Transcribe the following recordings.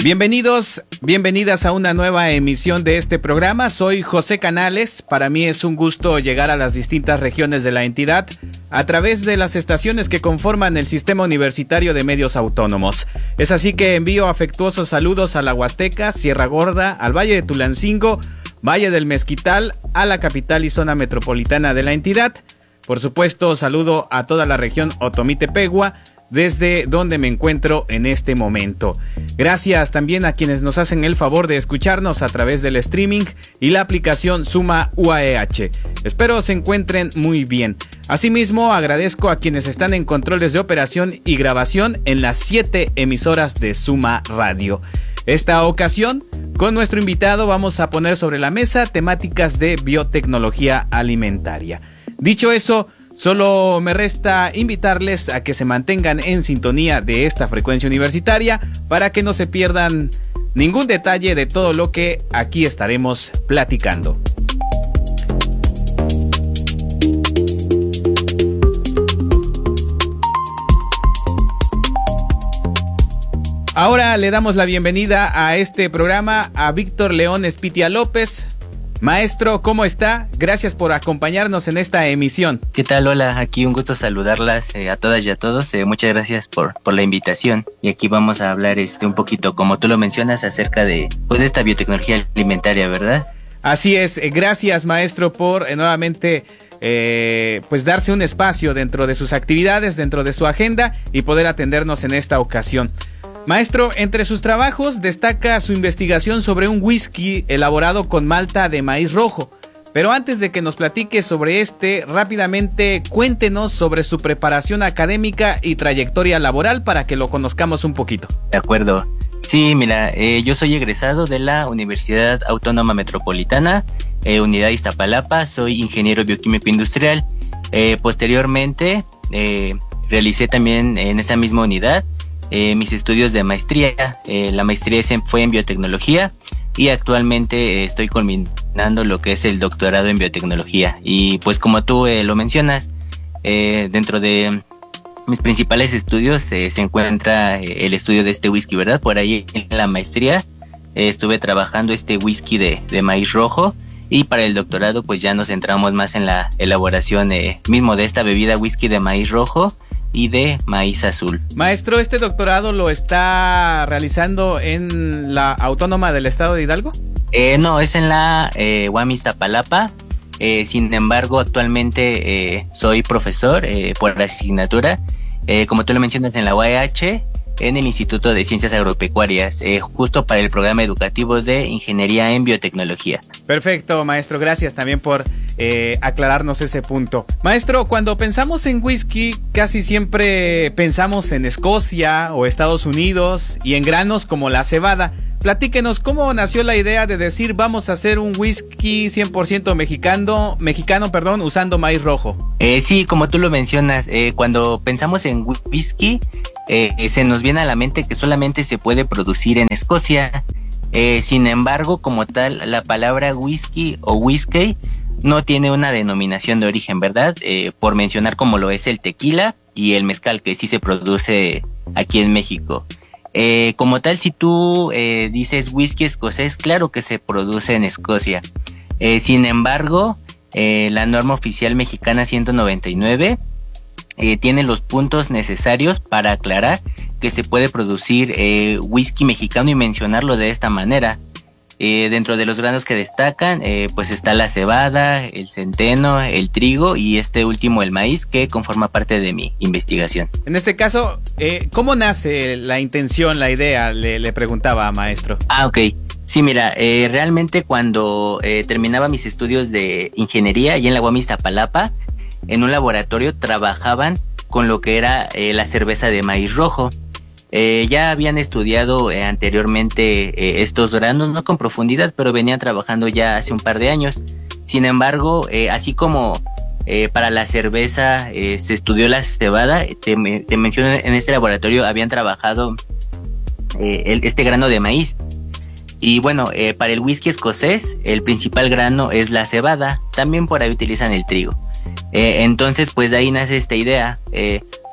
Bienvenidas a una nueva emisión de este programa. Soy José Canales. Para mí es un gusto llegar a las distintas regiones de la entidad a través de las estaciones que conforman el Sistema Universitario de Medios Autónomos. Es así que envío afectuosos saludos a la Huasteca, Sierra Gorda, al Valle de Tulancingo, Valle del Mezquital, a la capital y zona metropolitana de la entidad. Por supuesto, saludo a toda la región Otomí-Tepehua, desde donde me encuentro en este momento. Gracias también a quienes nos hacen el favor de escucharnos a través del streaming y la aplicación Suma UAEH. Espero se encuentren muy bien. Asimismo, agradezco a quienes están en controles de operación y grabación en las 7 emisoras de Suma Radio. Esta ocasión, con nuestro invitado, vamos a poner sobre la mesa temáticas de biotecnología alimentaria. Dicho eso, solo me resta invitarles a que se mantengan en sintonía de esta frecuencia universitaria para que no se pierdan ningún detalle de todo lo que aquí estaremos platicando. Ahora le damos la bienvenida a este programa a Víctor León Espitia López. Maestro, ¿cómo está? Gracias por acompañarnos en esta emisión. ¿Qué tal? Hola, aquí un gusto saludarlas a todas y a todos. Muchas gracias por la invitación. Y aquí vamos a hablar un poquito, como tú lo mencionas, acerca de esta biotecnología alimentaria, ¿verdad? Así es. Gracias, maestro, por nuevamente darse un espacio dentro de sus actividades, dentro de su agenda y poder atendernos en esta ocasión. Maestro, entre sus trabajos destaca su investigación sobre un whisky elaborado con malta de maíz rojo. Pero antes de que nos platique sobre rápidamente cuéntenos sobre su preparación académica y trayectoria laboral para que lo conozcamos un poquito. De acuerdo. Sí, mira, yo soy egresado de la Universidad Autónoma Metropolitana, Unidad Iztapalapa, soy ingeniero bioquímico industrial. Posteriormente, realicé también en esa misma unidad mis estudios de maestría. La maestría fue en biotecnología y actualmente estoy culminando lo que es el doctorado en biotecnología. Y pues como tú lo mencionas, dentro de mis principales estudios se encuentra el estudio de este whisky, ¿verdad? Por ahí en la maestría estuve trabajando whisky de maíz rojo, y para el doctorado pues ya nos centramos más en la elaboración mismo de esta bebida whisky de maíz rojo y de maíz azul. Maestro, ¿este doctorado lo está realizando en la Autónoma del Estado de Hidalgo? No, es en la UAM Iztapalapa. Sin embargo, actualmente soy profesor por asignatura, como tú lo mencionas, en la UAEH, en el Instituto de Ciencias Agropecuarias, justo para el programa educativo de Ingeniería en Biotecnología. Perfecto, maestro, gracias también por aclararnos ese punto. Maestro, cuando pensamos en whisky, casi siempre pensamos en Escocia o Estados Unidos y en granos como la cebada. Platíquenos, ¿cómo nació la idea de decir vamos a hacer un whisky 100% mexicano, usando maíz rojo? Sí, como tú lo mencionas, cuando pensamos en whisky, se nos viene a la mente que solamente se puede producir en Escocia. Sin embargo, como tal, la palabra whisky o whisky no tiene una denominación de origen, ¿verdad? Por mencionar como lo es el tequila y el mezcal, que sí se produce aquí en México. Como tal, si tú dices whisky escocés, claro que se produce en Escocia. Sin embargo, la norma oficial mexicana 199 tiene los puntos necesarios para aclarar que se puede producir whisky mexicano y mencionarlo de esta manera. Dentro de los granos que destacan, pues está la cebada, el centeno, el trigo y último el maíz, que conforma parte de mi investigación. En este caso, ¿cómo nace la intención, la idea? Le preguntaba, maestro. Ok. Sí, mira, realmente cuando terminaba mis estudios de ingeniería allí en la UAM Iztapalapa, en un laboratorio trabajaban con lo que era la cerveza de maíz rojo. Ya habían estudiado anteriormente estos granos, no con profundidad, pero venían trabajando ya hace un par de años. Sin embargo, así como para la cerveza se estudió la cebada, te menciono, en este laboratorio habían trabajado este grano de maíz. Y bueno, para el whisky escocés, el principal grano es la cebada, también por ahí utilizan el trigo. Entonces, pues de ahí nace esta idea.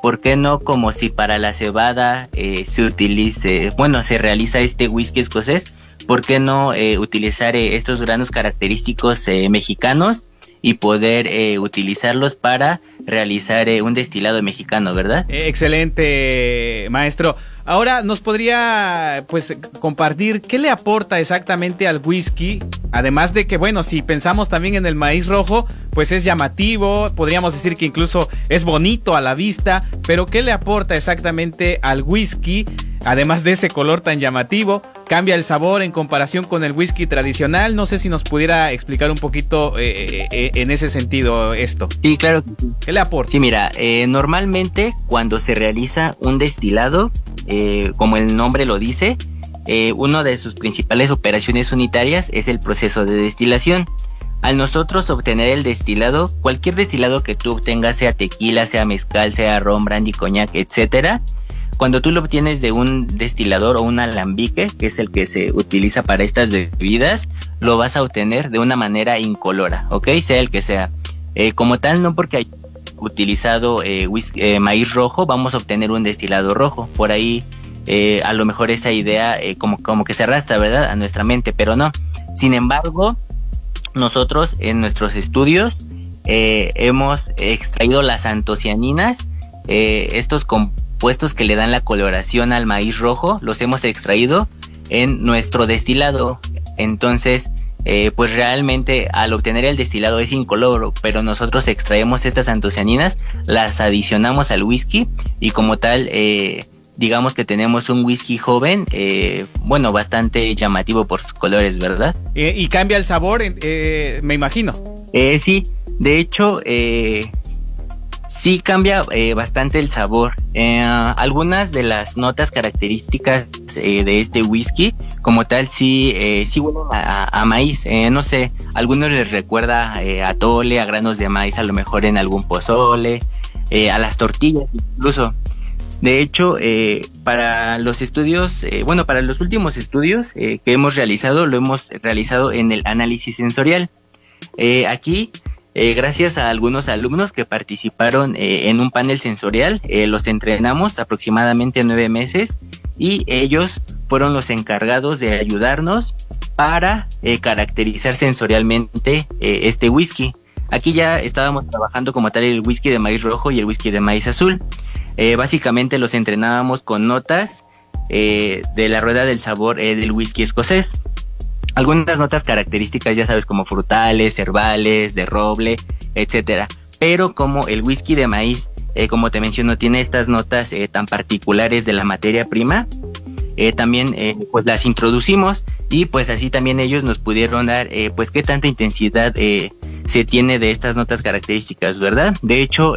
¿por qué no, como si para la cebada se realiza este whisky escocés? ¿Por qué no utilizar estos granos característicos mexicanos y poder utilizarlos para realizar un destilado mexicano, ¿verdad? Excelente, maestro. Ahora, ¿nos podría pues compartir qué le aporta exactamente al whisky? Además de que, bueno, si pensamos también en el maíz rojo, pues es llamativo, podríamos decir que incluso es bonito a la vista, pero ¿qué le aporta exactamente al whisky? Además de ese color tan llamativo, ¿cambia el sabor en comparación con el whisky tradicional? No sé si nos pudiera explicar un poquito en ese sentido esto. Sí, claro. ¿Qué le aporta? Sí, mira, normalmente cuando se realiza un destilado, como el nombre lo dice, una de sus principales operaciones unitarias es el proceso de destilación. Al nosotros obtener el destilado, cualquier destilado que tú obtengas, sea tequila, sea mezcal, sea ron, brandy, coñac, etcétera, cuando tú lo obtienes de un destilador o un alambique, que es el que se utiliza para estas bebidas, lo vas a obtener de una manera incolora, ¿ok? Sea el que sea. Como tal, no porque hay utilizado maíz rojo, vamos a obtener un destilado rojo. Por ahí, a lo mejor esa idea como que se arrastra, ¿verdad?, a nuestra mente, pero no. Sin embargo, nosotros en nuestros estudios hemos extraído las antocianinas, estos compuestos que le dan la coloración al maíz rojo, los hemos extraído en nuestro destilado. Entonces, pues realmente al obtener el destilado es incoloro, pero nosotros extraemos estas antocianinas, las adicionamos al whisky y como tal, digamos que tenemos un whisky joven, bastante llamativo por sus colores, ¿verdad? Y cambia el sabor, me imagino. Sí, de hecho, sí cambia bastante el sabor. Algunas de las notas características de este whisky, como tal, sí huelen a maíz. No sé, algunos les recuerda a atole, a granos de maíz, a lo mejor en algún pozole, a las tortillas incluso. De hecho, para los estudios, para los últimos estudios que hemos realizado, lo hemos realizado en el análisis sensorial. Aquí, gracias a algunos alumnos que participaron en un panel sensorial, los entrenamos aproximadamente 9 meses y ellos fueron los encargados de ayudarnos para caracterizar sensorialmente este whisky. Aquí ya estábamos trabajando como tal el whisky de maíz rojo y el whisky de maíz azul. Básicamente los entrenábamos con notas de la rueda del sabor del whisky escocés. Algunas notas características, ya sabes, como frutales, herbales, de roble, etcétera. Pero como el whisky de maíz, como te menciono, tiene estas notas tan particulares de la materia prima, también pues las introducimos y pues así también ellos nos pudieron dar pues qué tanta intensidad se tiene de estas notas características, ¿verdad? De hecho,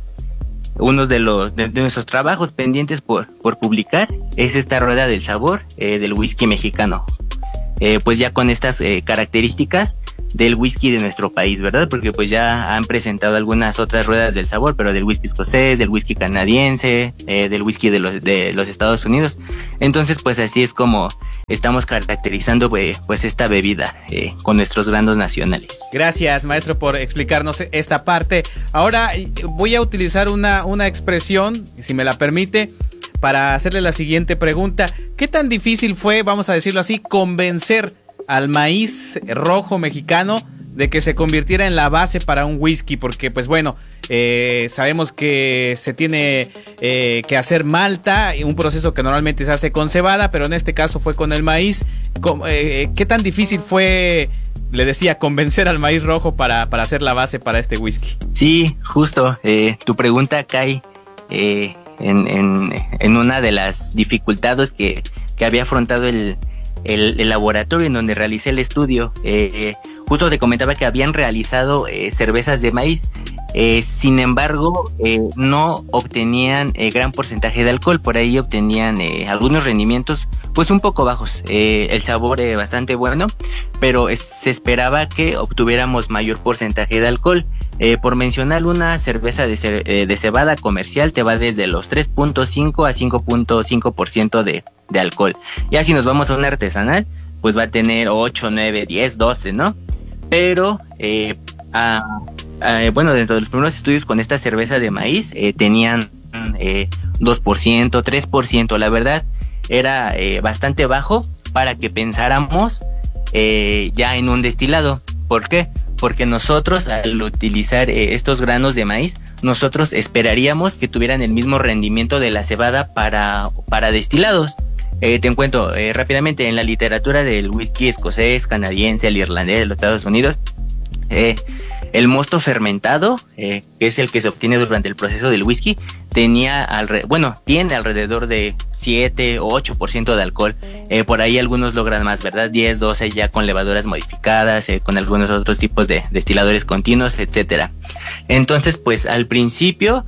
uno de nuestros trabajos pendientes por publicar es esta rueda del sabor del whisky mexicano. Pues ya con estas características del whisky de nuestro país, ¿verdad? Porque pues ya han presentado algunas otras ruedas del sabor, pero del whisky escocés, del whisky canadiense, del whisky de los Estados Unidos. Entonces pues así es como estamos caracterizando pues esta bebida con nuestros granos nacionales. Gracias, maestro, por explicarnos esta parte. Ahora voy a utilizar una expresión, si me la permite, para hacerle la siguiente pregunta. ¿Qué tan difícil fue, vamos a decirlo así, convencer al maíz rojo mexicano de que se convirtiera en la base para un whisky? Porque pues bueno, sabemos que se tiene que hacer malta, un proceso que normalmente se hace con cebada, pero en este caso fue con el maíz. ¿Qué tan difícil fue, le decía, convencer al maíz rojo para hacer la base para este whisky? Sí, justo, tu pregunta cae en una de las dificultades que había afrontado el laboratorio en donde realicé el estudio. Justo te comentaba que habían realizado cervezas de maíz, sin embargo no obtenían gran porcentaje de alcohol. Por ahí obtenían algunos rendimientos pues un poco bajos, el sabor bastante bueno, pero se esperaba que obtuviéramos mayor porcentaje de alcohol. Por mencionar, una cerveza de cebada comercial te va desde los 3.5 a 5.5% de alcohol. Ya si nos vamos a una artesanal, pues va a tener 8, 9, 10, 12, ¿no? Pero, dentro de los primeros estudios con esta cerveza de maíz, tenían 2%, 3%, la verdad era bastante bajo para que pensáramos ya en un destilado. ¿Por qué? Porque nosotros al utilizar estos granos de maíz, nosotros esperaríamos que tuvieran el mismo rendimiento de la cebada para destilados. Te cuento rápidamente, en la literatura del whisky escocés, canadiense, el irlandés de los Estados Unidos, el mosto fermentado, que es el que se obtiene durante el proceso del whisky, tiene alrededor de 7 o 8% de alcohol. Por ahí algunos logran más, ¿verdad? 10, 12 ya con levaduras modificadas, con algunos otros tipos de destiladores continuos, etcétera. Entonces, pues al principio,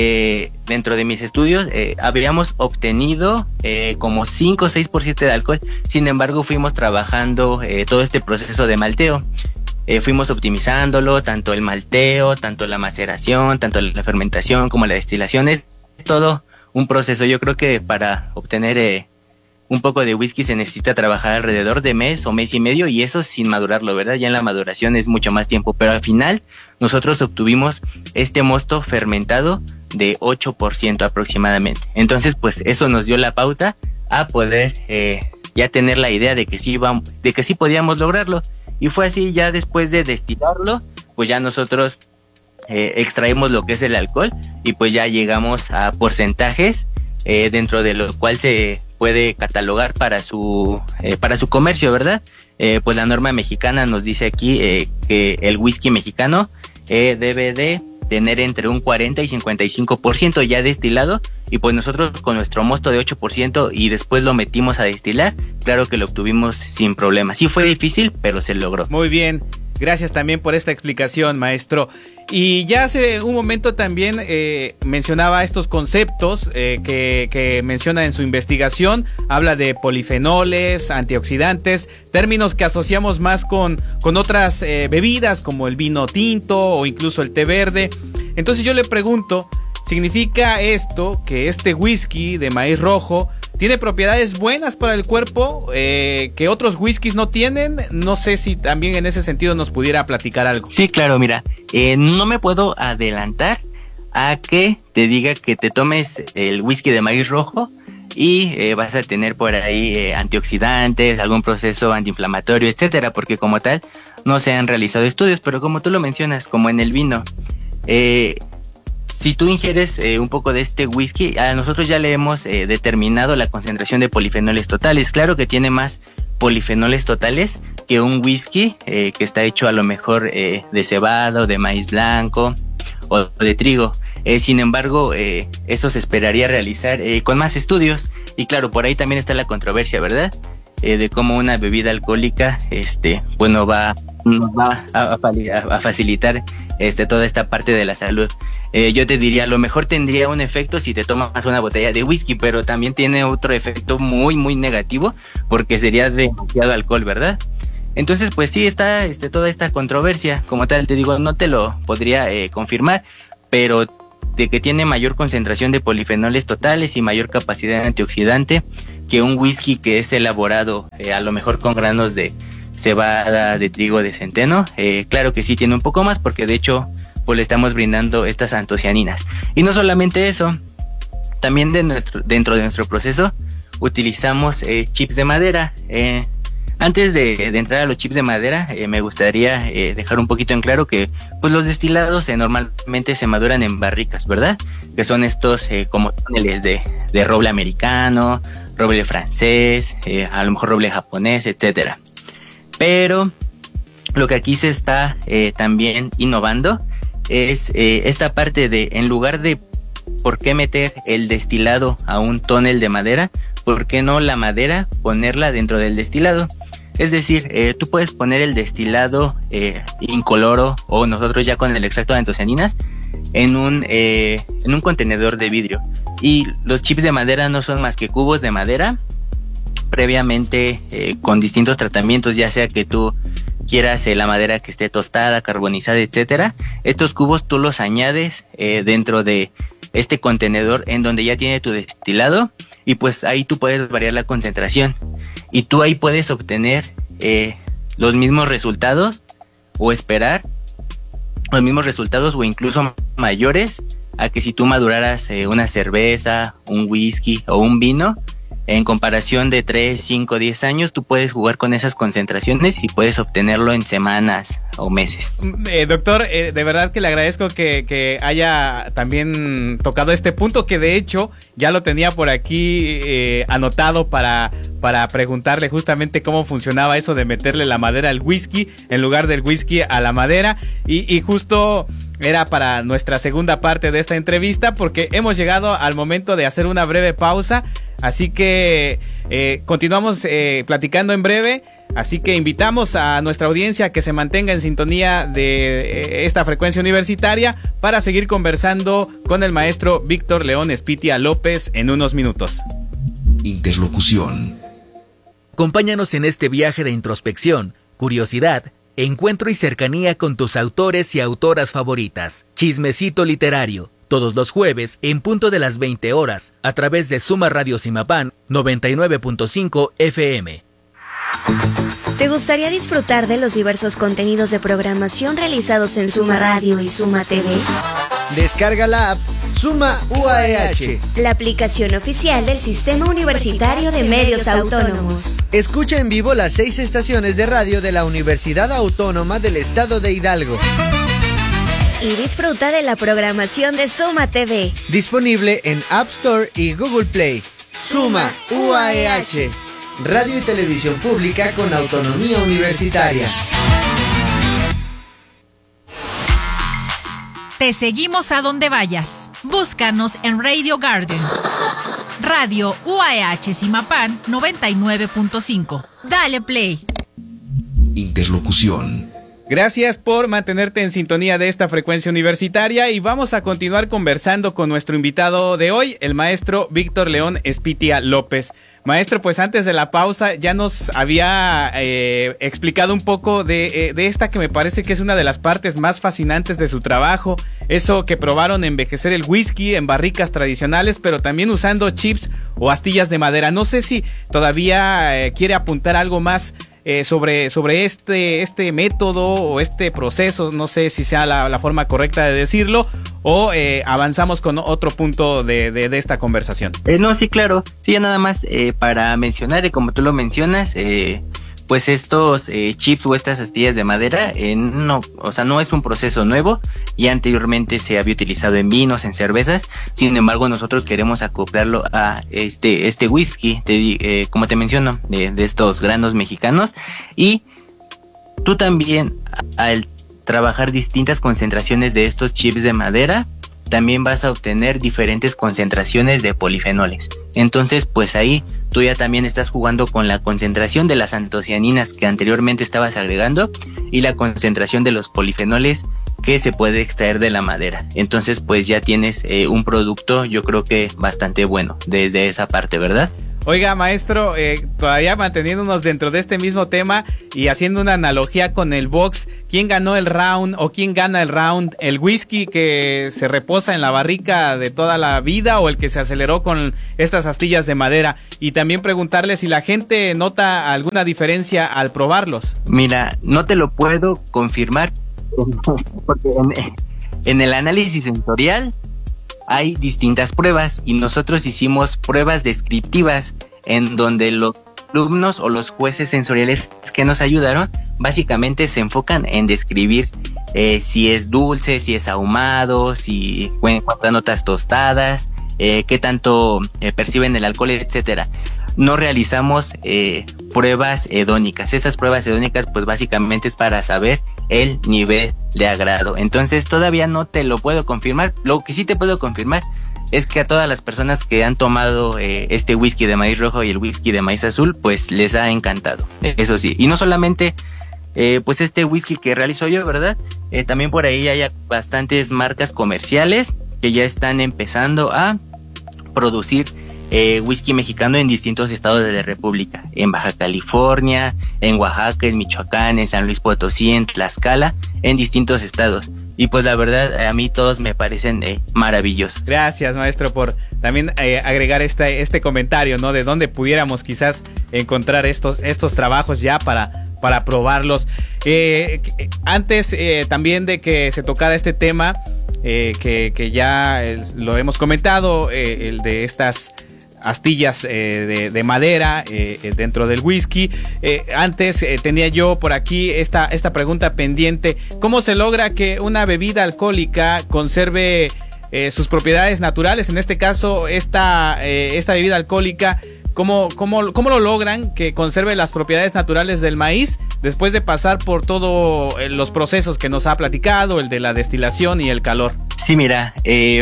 dentro de mis estudios, habíamos obtenido como 5 o 6% de alcohol. Sin embargo, fuimos trabajando todo este proceso de malteo. Fuimos optimizándolo, tanto el malteo, tanto la maceración, tanto la fermentación como la destilación. Es todo un proceso. Yo creo que para obtener un poco de whisky se necesita trabajar alrededor de mes o mes y medio, y eso sin madurarlo, ¿verdad? Ya en la maduración es mucho más tiempo, pero al final nosotros obtuvimos este mosto fermentado de 8% aproximadamente. Entonces, pues eso nos dio la pauta a poder ya tener la idea de que sí podíamos lograrlo. Y fue así, ya después de destilarlo, pues ya nosotros extraemos lo que es el alcohol y pues ya llegamos a porcentajes dentro de lo cual se puede catalogar para su comercio, ¿verdad? Pues la norma mexicana nos dice aquí que el whisky mexicano debe de tener entre un 40 y 55% ya destilado, y pues nosotros con nuestro mosto de 8% y después lo metimos a destilar, claro que lo obtuvimos sin problema. Sí fue difícil, pero se logró. Muy bien, gracias también por esta explicación, maestro. Y ya hace un momento también mencionaba estos conceptos que menciona en su investigación. Habla de polifenoles, antioxidantes, términos que asociamos más con otras bebidas como el vino tinto o incluso el té verde. Entonces yo le pregunto, ¿significa esto que este whisky de maíz rojo tiene propiedades buenas para el cuerpo que otros whiskies no tienen? No sé si también en ese sentido nos pudiera platicar algo. Sí, claro, mira, no me puedo adelantar a que te diga que te tomes el whisky de maíz rojo y vas a tener por ahí antioxidantes, algún proceso antiinflamatorio, etcétera, porque como tal no se han realizado estudios, pero como tú lo mencionas, como en el vino, si tú ingieres un poco de este whisky, a nosotros ya le hemos determinado la concentración de polifenoles totales. Claro que tiene más polifenoles totales que un whisky que está hecho a lo mejor de cebada o de maíz blanco o de trigo. Sin embargo, eso se esperaría realizar con más estudios. Y claro, por ahí también está la controversia, ¿verdad? De cómo una bebida alcohólica nos va a facilitar toda esta parte de la salud. Yo te diría, a lo mejor tendría un efecto si te tomas una botella de whisky, pero también tiene otro efecto muy muy negativo, porque sería demasiado alcohol, ¿verdad? Entonces pues sí está toda esta controversia. Como tal, te digo, no te lo podría confirmar, pero de que tiene mayor concentración de polifenoles totales y mayor capacidad antioxidante que un whisky que es elaborado a lo mejor con granos de cebada, de trigo, de centeno. Claro que sí tiene un poco más, porque de hecho pues le estamos brindando estas antocianinas. Y no solamente eso, también dentro de nuestro proceso utilizamos chips de madera. Antes de entrar a los chips de madera, me gustaría dejar un poquito en claro que pues los destilados normalmente se maduran en barricas, ¿verdad? Que son estos como túneles de roble americano, roble francés, a lo mejor roble japonés, etcétera. Pero lo que aquí se está también innovando es esta parte de, en lugar de por qué meter el destilado a un tonel de madera, ¿por qué no la madera ponerla dentro del destilado? Es decir, tú puedes poner el destilado incoloro, o nosotros ya con el extracto de antocianinas, en un contenedor de vidrio. Y los chips de madera no son más que cubos de madera previamente con distintos tratamientos, ya sea que tú quieras la madera que esté tostada, carbonizada, etcétera. Estos cubos tú los añades dentro de este contenedor en donde ya tiene tu destilado, y pues ahí tú puedes variar la concentración y tú ahí puedes obtener los mismos resultados o esperar los mismos resultados o incluso mayores a que si tú maduraras una cerveza, un whisky o un vino, en comparación de 3, 5, 10 años, tú puedes jugar con esas concentraciones y puedes obtenerlo en semanas o meses. Doctor, de verdad que le agradezco que haya también tocado este punto, que de hecho ya lo tenía por aquí anotado para preguntarle justamente cómo funcionaba eso de meterle la madera al whisky en lugar del whisky a la madera, y justo era para nuestra segunda parte de esta entrevista, porque hemos llegado al momento de hacer una breve pausa. Así que continuamos platicando en breve, así que invitamos a nuestra audiencia a que se mantenga en sintonía de esta frecuencia universitaria para seguir conversando con el maestro Víctor León Espitia López en unos minutos. Interlocución. Acompáñanos en este viaje de introspección, curiosidad, encuentro y cercanía con tus autores y autoras favoritas. Chismecito literario. Todos los jueves, en punto de las 20 horas, a través de Suma Radio Simapán 99.5 FM. ¿Te gustaría disfrutar de los diversos contenidos de programación realizados en Suma Radio y Suma TV? Descarga la app Suma UAEH, la aplicación oficial del Sistema Universitario de Medios Autónomos. Escucha en vivo las 6 estaciones de radio de la Universidad Autónoma del Estado de Hidalgo. Y disfruta de la programación de Suma TV. Disponible en App Store y Google Play. Suma UAEH, radio y televisión pública con autonomía universitaria. Te seguimos a donde vayas. Búscanos en Radio Garden. Radio UAEH Simapán 99.5. Dale play. Interlocución. Gracias por mantenerte en sintonía de esta frecuencia universitaria, y vamos a continuar conversando con nuestro invitado de hoy, el maestro Víctor León Espitia López. Maestro, pues antes de la pausa ya nos había explicado un poco de esta que me parece que es una de las partes más fascinantes de su trabajo, eso que probaron envejecer el whisky en barricas tradicionales, pero también usando chips o astillas de madera. No sé si todavía quiere apuntar algo más sobre este método o este proceso, no sé si sea la forma correcta de decirlo, o avanzamos con otro punto de esta conversación. No, sí, claro, sí, ya nada más para mencionar, como tú lo mencionas, pues estos chips o estas astillas de madera, no es un proceso nuevo, y anteriormente se había utilizado en vinos, en cervezas. Sin embargo, nosotros queremos acoplarlo a este whisky, como te menciono, de estos granos mexicanos. Y tú también, al trabajar distintas concentraciones de estos chips de madera, también vas a obtener diferentes concentraciones de polifenoles. Entonces, pues ahí tú ya también estás jugando con la concentración de las antocianinas que anteriormente estabas agregando y la concentración de los polifenoles que se puede extraer de la madera. Entonces, pues ya tienes un producto, yo creo que bastante bueno desde esa parte, ¿verdad? Oiga, maestro, todavía manteniéndonos dentro de este mismo tema y haciendo una analogía con el box, ¿quién ganó el round o quién gana el round? ¿El whisky que se reposa en la barrica de toda la vida o el que se aceleró con estas astillas de madera? Y también preguntarle si la gente nota alguna diferencia al probarlos. Mira, no te lo puedo confirmar porque en el análisis sensorial hay distintas pruebas y nosotros hicimos pruebas descriptivas en donde los alumnos o los jueces sensoriales que nos ayudaron básicamente se enfocan en describir si es dulce, si es ahumado, si cuántas notas tostadas, qué tanto perciben el alcohol, etcétera. No realizamos pruebas hedónicas. Estas pruebas hedónicas pues básicamente es para saber el nivel de agrado. Entonces todavía no te lo puedo confirmar. Lo que sí te puedo confirmar es que a todas las personas que han tomado este whisky de maíz rojo y el whisky de maíz azul pues les ha encantado. Eso sí. Y no solamente pues este whisky que realizo yo, ¿verdad? También por ahí hay bastantes marcas comerciales que ya están empezando a producir whisky mexicano en distintos estados de la República, en Baja California, en Oaxaca, en Michoacán, en San Luis Potosí, en Tlaxcala, en distintos estados. Y pues la verdad a mí todos me parecen maravillosos. Gracias, maestro, por también agregar este comentario, ¿no? De dónde pudiéramos quizás encontrar estos trabajos ya para probarlos. Antes también de que se tocara este tema, que ya lo hemos comentado, el de estas astillas de madera dentro del whisky. Antes tenía yo por aquí esta pregunta pendiente: ¿cómo se logra que una bebida alcohólica conserve sus propiedades naturales? En este caso, esta bebida alcohólica, ¿cómo lo logran que conserve las propiedades naturales del maíz después de pasar por todos los procesos que nos ha platicado, el de la destilación y el calor? Sí, mira,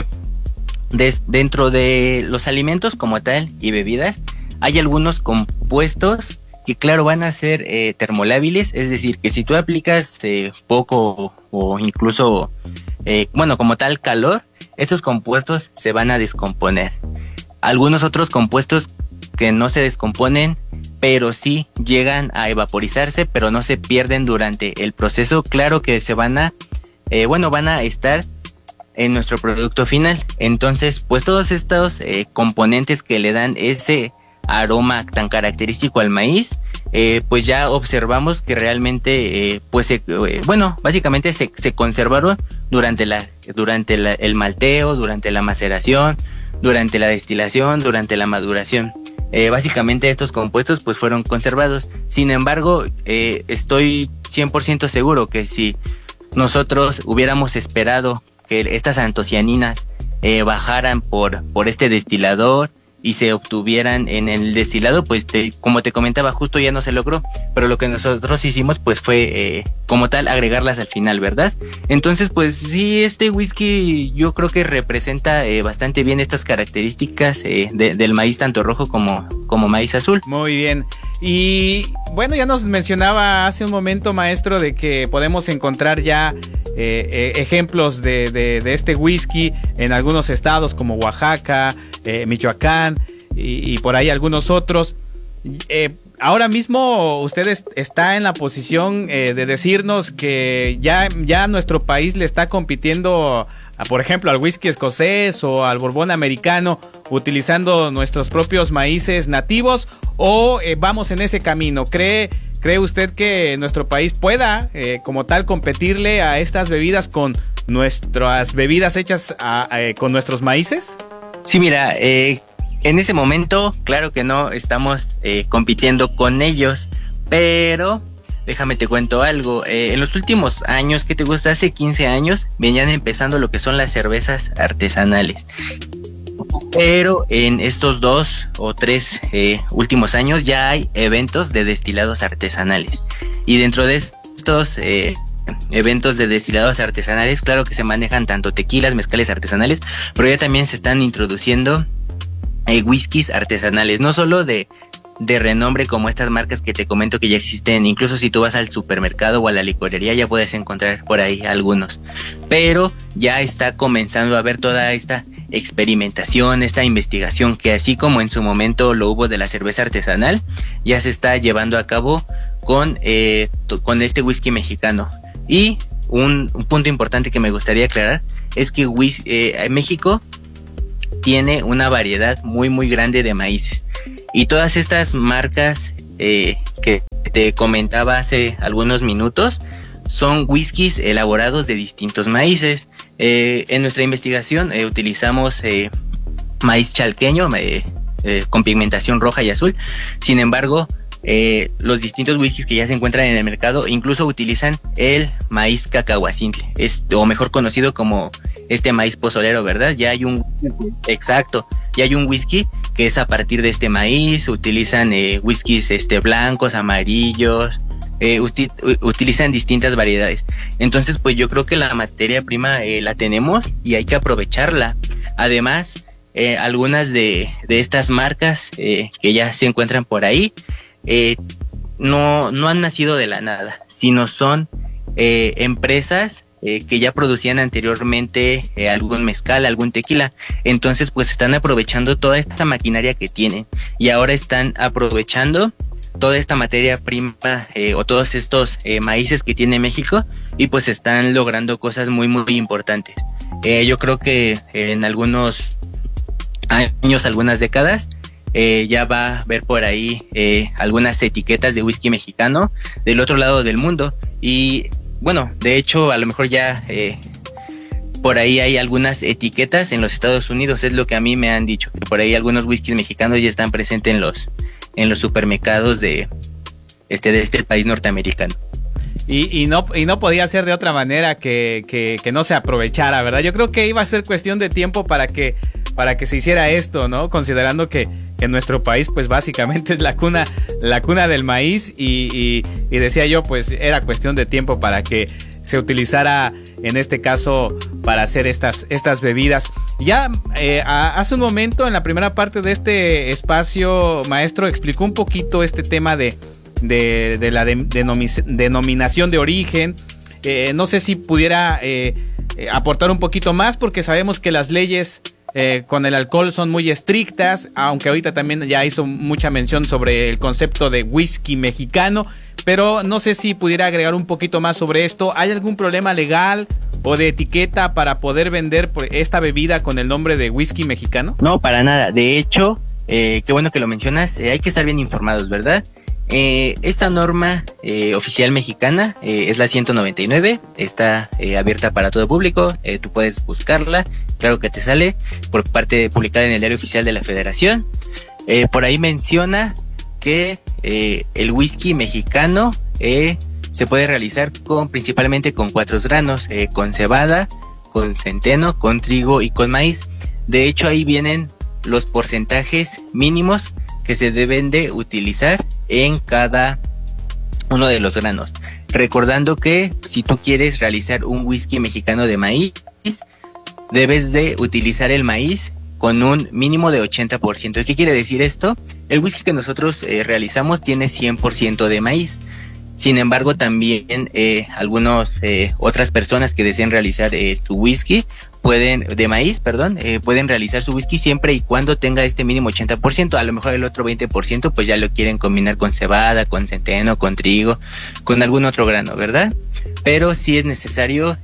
dentro de los alimentos como tal y bebidas, hay algunos compuestos que, claro, van a ser termolábiles, es decir, que si tú aplicas poco o incluso, como tal calor, estos compuestos se van a descomponer. Algunos otros compuestos que no se descomponen, pero sí llegan a evaporizarse, pero no se pierden durante el proceso. Claro que se van a estar en nuestro producto final. Entonces, pues todos estos componentes que le dan ese aroma tan característico al maíz, pues ya observamos que realmente, básicamente se conservaron durante el malteo, durante la maceración, durante la destilación, durante la maduración. Básicamente estos compuestos pues fueron conservados. Sin embargo, estoy 100% seguro que si nosotros hubiéramos esperado que estas antocianinas bajaran por este destilador y se obtuvieran en el destilado, pues como te comentaba, justo ya no se logró, pero lo que nosotros hicimos pues fue como tal agregarlas al final, ¿verdad? Entonces pues sí, este whisky yo creo que representa bastante bien estas características del maíz tanto rojo como maíz azul. Muy bien. Y bueno, ya nos mencionaba hace un momento, maestro, de que podemos encontrar ya ejemplos de este whisky en algunos estados como Oaxaca, Michoacán y por ahí algunos otros. Ahora mismo usted está en la posición de decirnos que ya nuestro país le está compitiendo, por ejemplo, al whisky escocés o al borbón americano, utilizando nuestros propios maíces nativos, o vamos en ese camino. ¿Cree usted que nuestro país pueda como tal competirle a estas bebidas con nuestras bebidas hechas con nuestros maíces? Sí, mira, en ese momento, claro que no estamos compitiendo con ellos, pero déjame te cuento algo. En los últimos años, ¿qué te gusta? Hace 15 años venían empezando lo que son las cervezas artesanales. Pero en estos 2 o 3 últimos años ya hay eventos de destilados artesanales. Y dentro de estos eventos de destilados artesanales, claro que se manejan tanto tequilas, mezcales artesanales, pero ya también se están introduciendo whiskies artesanales, no solo de renombre como estas marcas que te comento que ya existen. Incluso si tú vas al supermercado o a la licorería ya puedes encontrar por ahí algunos, pero ya está comenzando a haber toda esta experimentación, esta investigación que así como en su momento lo hubo de la cerveza artesanal, ya se está llevando a cabo con este whisky mexicano. Y un punto importante que me gustaría aclarar es que México tiene una variedad muy muy grande de maíces, y todas estas marcas que te comentaba hace algunos minutos son whiskies elaborados de distintos maíces. En nuestra investigación utilizamos maíz chalqueño con pigmentación roja y azul. Sin embargo, los distintos whiskies que ya se encuentran en el mercado incluso utilizan el maíz cacahuacintle, o mejor conocido como este maíz pozolero, ¿verdad? Ya hay un whisky que es a partir de este maíz. Utilizan whiskies blancos, amarillos, utilizan distintas variedades. Entonces pues yo creo que la materia prima la tenemos y hay que aprovecharla. Además, algunas de estas marcas que ya se encuentran por ahí no han nacido de la nada, sino son empresas que ya producían anteriormente algún mezcal, algún tequila. Entonces pues están aprovechando toda esta maquinaria que tienen y ahora están aprovechando toda esta materia prima o todos estos maíces que tiene México, y pues están logrando cosas muy muy importantes. Yo creo que en algunos años, algunas décadas, ya va a haber por ahí algunas etiquetas de whisky mexicano del otro lado del mundo. Y bueno, de hecho a lo mejor ya por ahí hay algunas etiquetas en los Estados Unidos, es lo que a mí me han dicho, que por ahí algunos whiskies mexicanos ya están presentes en los supermercados de este país norteamericano. Y no podía ser de otra manera que no se aprovechara, ¿verdad? Yo creo que iba a ser cuestión de tiempo para que se hiciera esto, ¿no? Considerando que nuestro país, pues básicamente es la cuna del maíz y decía yo, pues era cuestión de tiempo para que se utilizara en este caso para hacer estas bebidas. Ya hace un momento, en la primera parte de este espacio, maestro, explicó un poquito este tema de la denominación de origen. No sé si pudiera aportar un poquito más, porque sabemos que las leyes con el alcohol son muy estrictas, aunque ahorita también ya hizo mucha mención sobre el concepto de whisky mexicano, pero no sé si pudiera agregar un poquito más sobre esto. ¿Hay algún problema legal o de etiqueta para poder vender esta bebida con el nombre de whisky mexicano? No, para nada. De hecho, qué bueno que lo mencionas, hay que estar bien informados, ¿verdad? Esta norma oficial mexicana es la 199, está abierta para todo público, tú puedes buscarla, claro que te sale, publicada en el Diario Oficial de la Federación. Por ahí menciona que el whisky mexicano se puede realizar principalmente con 4 granos, con cebada, con centeno, con trigo y con maíz. De hecho, ahí vienen los porcentajes mínimos que se deben de utilizar en cada uno de los granos. Recordando que si tú quieres realizar un whisky mexicano de maíz, debes de utilizar el maíz con un mínimo de 80%. ¿Qué quiere decir esto? El whisky que nosotros realizamos tiene 100% de maíz. Sin embargo, también otras personas que deseen realizar su whisky pueden realizar su whisky siempre y cuando tenga este mínimo 80%. A lo mejor el otro 20% pues ya lo quieren combinar con cebada, con centeno, con trigo, con algún otro grano, ¿verdad? Pero sí es necesario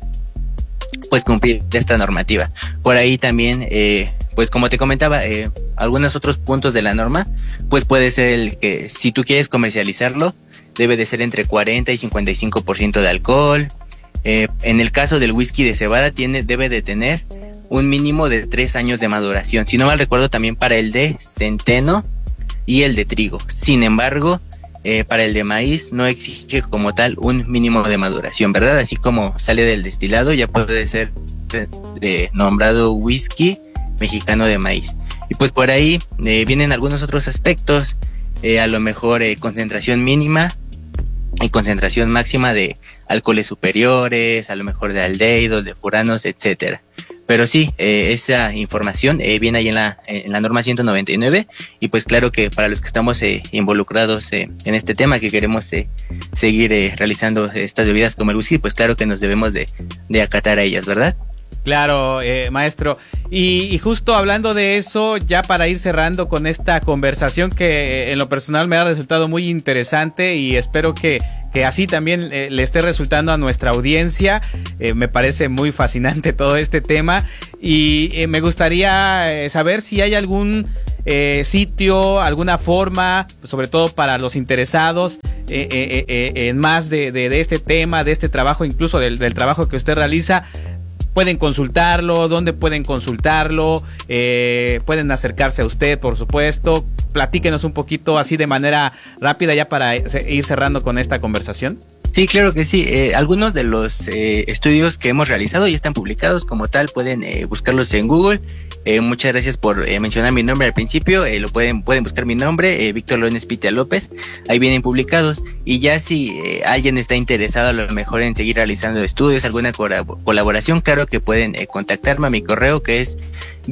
pues cumplir esta normativa. Por ahí también, pues como te comentaba, algunos otros puntos de la norma, pues puede ser el que si tú quieres comercializarlo, debe de ser entre 40 y 55% de alcohol. En el caso del whisky de cebada debe de tener un mínimo de 3 años de maduración. Si no mal recuerdo, también para el de centeno y el de trigo. Sin embargo, para el de maíz no exige como tal un mínimo de maduración, ¿verdad? Así como sale del destilado, ya puede ser nombrado whisky mexicano de maíz. Y pues por ahí vienen algunos otros aspectos, a lo mejor concentración mínima y concentración máxima de alcoholes superiores, a lo mejor de aldehídos, de furanos, etcétera. Pero sí, esa información viene ahí en la norma 199, y pues claro que para los que estamos involucrados en este tema, que queremos seguir realizando estas bebidas como el whisky, pues claro que nos debemos de acatar a ellas, ¿verdad? Claro, maestro. Y justo hablando de eso, ya para ir cerrando con esta conversación que en lo personal me ha resultado muy interesante, y espero que así también le esté resultando a nuestra audiencia. Me parece muy fascinante todo este tema, y me gustaría saber si hay algún sitio, alguna forma, sobre todo para los interesados en más de este tema, de este trabajo, incluso del trabajo que usted realiza. Pueden consultarlo, ¿dónde pueden consultarlo? Pueden acercarse a usted, por supuesto. Platíquenos un poquito así de manera rápida ya para ir cerrando con esta conversación. Sí, claro que sí. Algunos de los estudios que hemos realizado ya están publicados como tal, pueden buscarlos en Google. Muchas gracias por mencionar mi nombre al principio. Pueden buscar mi nombre, Víctor León Espitia López. Ahí vienen publicados. Y ya si alguien está interesado a lo mejor en seguir realizando estudios, alguna colaboración, claro que pueden contactarme a mi correo, que es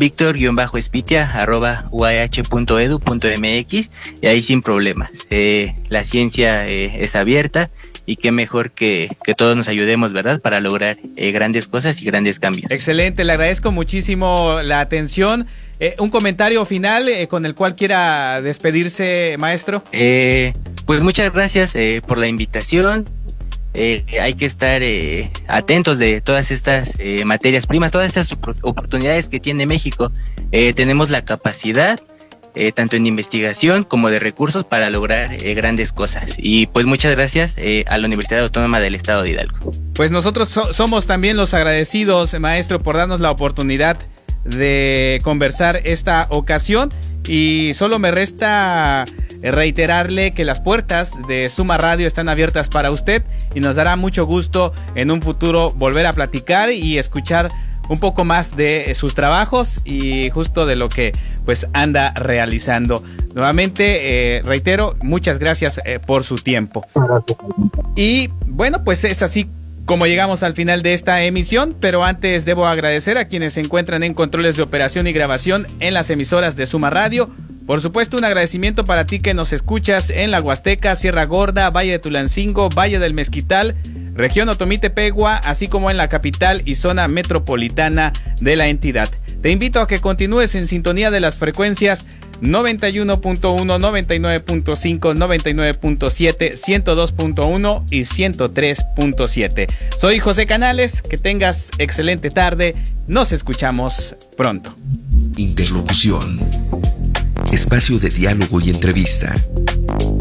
victor-espitia@uah.edu.mx, y ahí sin problemas. La ciencia es abierta, y qué mejor que todos nos ayudemos, ¿verdad?, para lograr grandes cosas y grandes cambios. Excelente, le agradezco muchísimo la atención. ¿Un comentario final con el cual quiera despedirse, maestro? Pues muchas gracias por la invitación. Hay que estar atentos de todas estas materias primas, todas estas oportunidades que tiene México. Tenemos la capacidad, tanto en investigación como de recursos para lograr grandes cosas. Y pues muchas gracias a la Universidad Autónoma del Estado de Hidalgo. Pues nosotros somos también los agradecidos, maestro, por darnos la oportunidad de conversar esta ocasión, y solo me resta reiterarle que las puertas de Suma Radio están abiertas para usted, y nos dará mucho gusto en un futuro volver a platicar y escuchar un poco más de sus trabajos y justo de lo que pues anda realizando. Nuevamente reitero, muchas gracias por su tiempo. Y bueno, pues es así como llegamos al final de esta emisión, pero antes debo agradecer a quienes se encuentran en controles de operación y grabación en las emisoras de Suma Radio. Por supuesto, un agradecimiento para ti que nos escuchas en la Huasteca, Sierra Gorda, Valle de Tulancingo, Valle del Mezquital, región Otomí-Tepegua, así como en la capital y zona metropolitana de la entidad. Te invito a que continúes en sintonía de las frecuencias 91.1, 99.5, 99.7, 102.1 y 103.7. Soy José Canales, que tengas excelente tarde, nos escuchamos pronto. Interlocución. Espacio de diálogo y entrevista.